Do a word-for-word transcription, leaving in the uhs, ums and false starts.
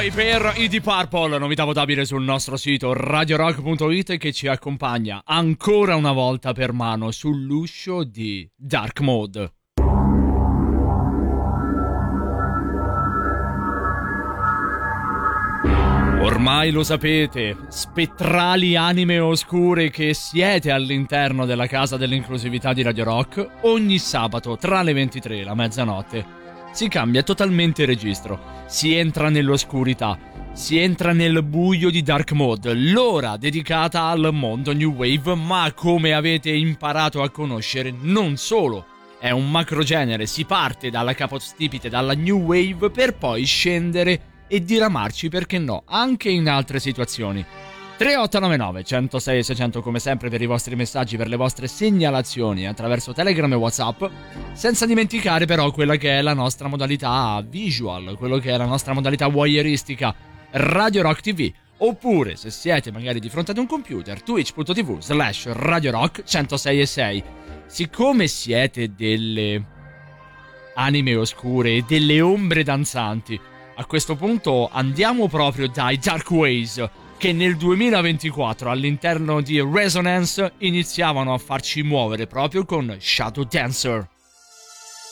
Poi per i Deep Purple, novità votabile sul nostro sito radio rock punto it, che ci accompagna ancora una volta per mano sull'uscio di Dark Mode. Ormai lo sapete, spettrali anime oscure che siete all'interno della casa dell'inclusività di Radio Rock, ogni sabato tra le ventitré e la mezzanotte si cambia totalmente registro, si entra nell'oscurità, si entra nel buio di Dark Mode, l'ora dedicata al mondo New Wave, ma come avete imparato a conoscere non solo è un macrogenere, si parte dalla capostipite, dalla New Wave, per poi scendere e diramarci, perché no, anche in altre situazioni. tre otto nove nove uno zero sei sei zero zero come sempre per i vostri messaggi, per le vostre segnalazioni attraverso Telegram e WhatsApp, senza dimenticare però quella che è la nostra modalità visual, quello che è la nostra modalità voyeuristica, Radio Rock T V, oppure se siete magari di fronte ad un computer, twitch punto tv slash Radio Rock centosei e sei. Siccome siete delle anime oscure e delle ombre danzanti, a questo punto andiamo proprio dai Dark Ways, che nel duemilaventiquattro all'interno di Resonance iniziavano a farci muovere proprio con Shadow Dancer.